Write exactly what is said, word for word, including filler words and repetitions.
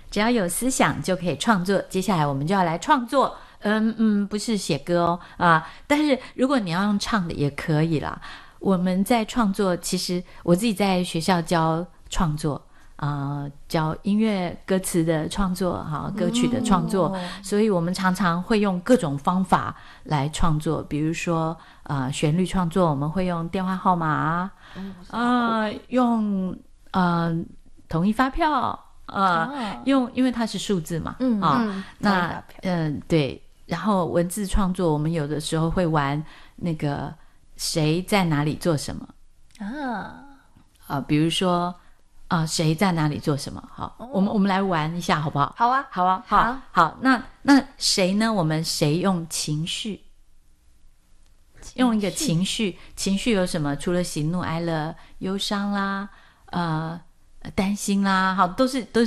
只要有思想就可以创作。接下来我们就要来创作，嗯嗯，不是写歌哦啊，但是如果你要用唱的也可以啦。我们在创作，其实我自己在学校教创作。呃，教音乐歌词的创作，哈，歌曲的创作，哦，所以我们常常会用各种方法来创作，比如说，呃，旋律创作，我们会用电话号码，嗯，呃，用呃统一发票，呃，哦，用，因为它是数字嘛，嗯啊，哦，那嗯，呃，对，然后文字创作，我们有的时候会玩那个谁在哪里做什么啊，啊，呃，比如说。啊、呃，谁在哪里做什么？好，哦，我们我们来玩一下，好不好？ 好啊， 好啊，好，好，好。那那谁呢？我们谁用情绪，用一个情绪，情绪有什么？除了喜怒哀乐、忧伤啦，呃，担心啦，好，都是都是。